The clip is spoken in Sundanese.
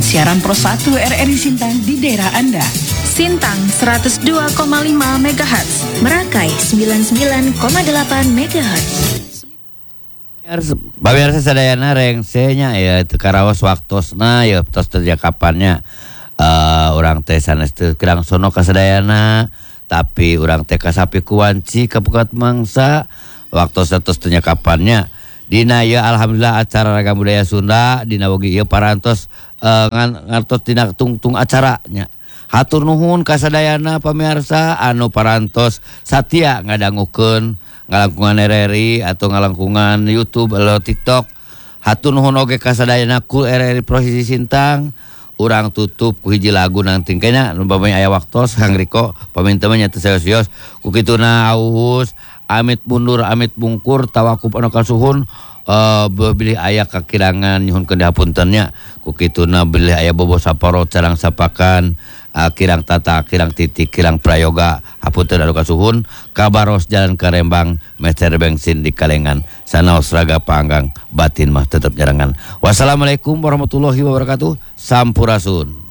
Siaran Pro 1 RRI Sintang di daerah Anda. Sintang 102,5 MHz, Merakai 99,8 MHz. Babiarsa sadayana rengsenya ya teu karaos waktosna ya tos teu kapannya urang teh sanes teu kirang sono kasadayana tapi urang teh kasapi kuwanci kapukat mangsa waktosna tos teu kapannya dina ieu alhamdulillah acara ragam budaya Sunda dina bogi ieu parantos ngantos tina tungtung acaranya. Hatur nuhun kasadayana pamirsa anu parantos satia ngadangukeun ngalangkungan RRI atau ngalangkungan YouTube atau TikTok. Hatur nuhun oge kasadayana ku RRI Provinsi Sintang. Urang tutup ku hiji lagu nang tingkena nu babanya aya waktos Kang Riko paminten nya teu saeus ku kituna auhus amit mundur amit bungkur tawakup anu kasuhun bilih aya kakirangan nyuhun hapuntennya ku kituna bilih aya bobo saparo carang sapakan kirang tata kirang titik kirang prayoga hapunten anu kasuhun kabaros jalan ka Rembang mecer bensin di Kalengan sanaos raga panggang batin mah tetep nyarangan. Wassalamualaikum warahmatullahi wabarakatuh. Sampurasun.